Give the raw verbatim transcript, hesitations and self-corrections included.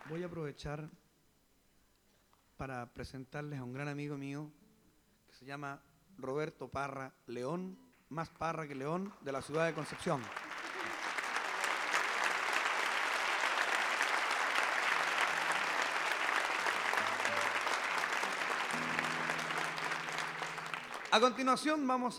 voy a aprovechar para presentarles a un gran amigo mío que se llama Roberto Parra León, más Parra que León, de la ciudad de Concepción. A continuación vamos